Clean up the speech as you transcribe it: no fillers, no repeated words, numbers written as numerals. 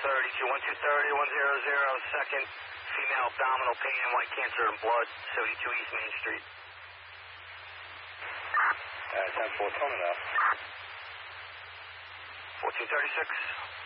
1230, 100, second, female abdominal pain, white cancer and blood, 72 East Main Street. 10-4, tell me now. 1436.